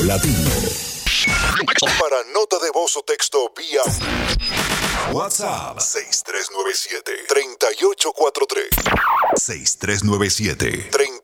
Latino. Para nota de voz o texto vía WhatsApp 6397-3843. 6397-3843.